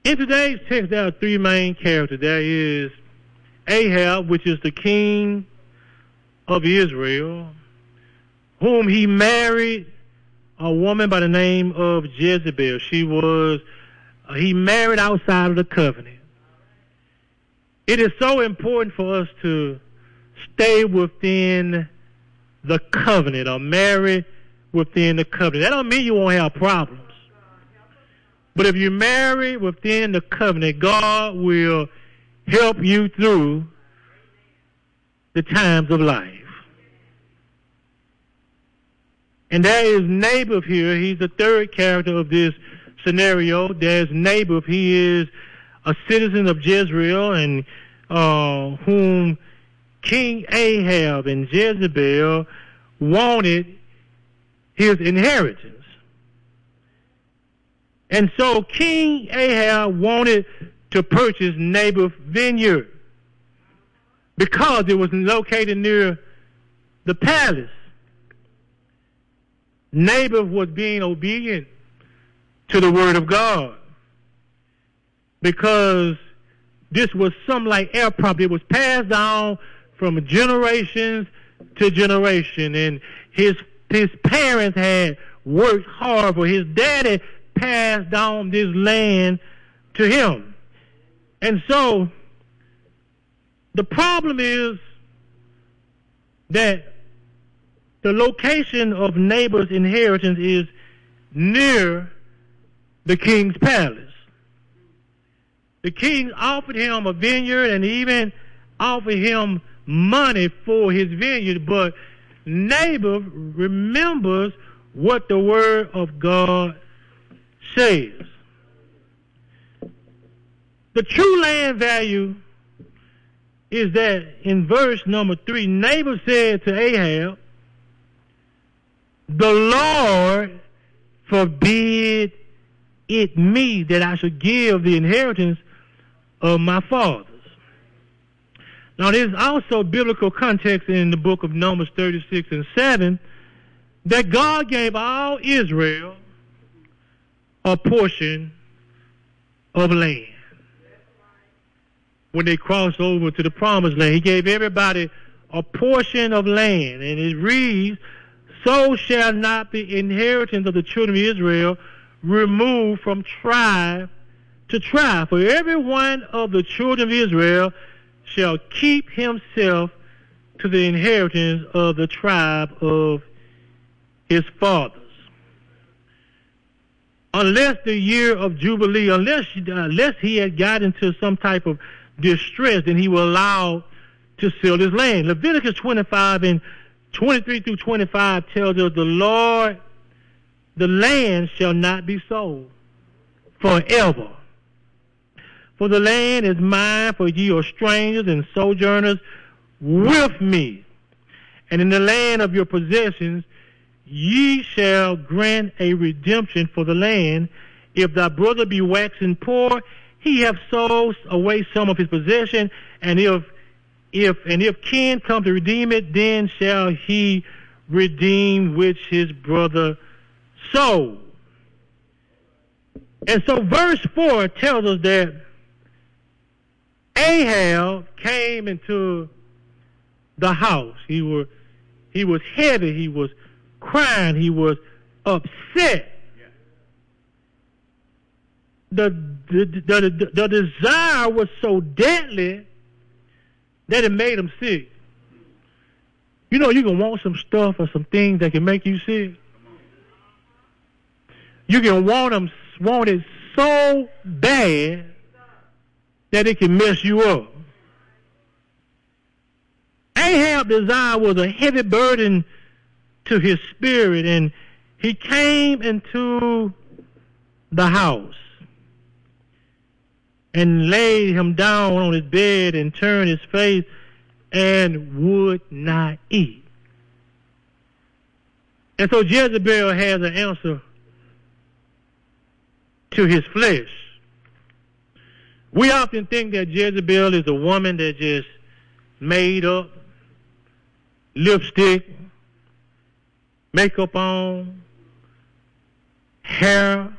In today's text, there are three main characters. There is Ahab, which is the king of Israel, whom he married a woman by the name of Jezebel. He married outside of the covenant. It is so important for us to stay within the covenant or marry within the covenant. That don't mean you won't have problems. But if you marry within the covenant, God will help you through the times of life. And there is Naboth here. He's the third character of this scenario. There's Naboth. He is a citizen of Jezreel, and whom King Ahab and Jezebel wanted his inheritance. And so King Ahab wanted to purchase Naboth's vineyard because it was located near the palace. Naboth was being obedient to the word of God because this was some like air property. It was passed down from generations to generation, and his parents had worked hard for his daddy passed down this land to him. And so the problem is that the location of Naboth's inheritance is near the king's palace. The king offered him a vineyard and even offered him money for his vineyard, but Naboth remembers what the word of God says. The true land value is that in verse number 3, Naboth said to Ahab, "The Lord forbid it me that I should give the inheritance of my fathers." Now, there's also biblical context in the book of Numbers 36 and 7 that God gave all Israel a portion of land. When they crossed over to the promised land, he gave everybody a portion of land. And it reads, "So shall not the inheritance of the children of Israel removed from tribe to tribe. For every one of the children of Israel shall keep himself to the inheritance of the tribe of his fathers." Unless the year of Jubilee, unless he had got into some type of distress, then he will allow to sell his land. Leviticus 25 and 23 through 25 tells us the land shall not be sold forever. For the land is mine, for ye are strangers and sojourners with me. And in the land of your possessions ye shall grant a redemption for the land. If thy brother be waxing poor, he have sold away some of his possession, and if kin come to redeem it, then shall he redeem which his brother sold. And so verse 4 tells us that Ahab came into the house. He was heavy, he was crying, he was upset. The desire was so deadly that it made him sick. You know, you can want some stuff or some things that can make you sick. You can want it so bad that it can mess you up. Ahab's desire was a heavy burden to his spirit, and he came into the house and laid him down on his bed and turned his face and would not eat. And so Jezebel has an answer to his flesh. We often think that Jezebel is a woman that just made up, lipstick, makeup on, hair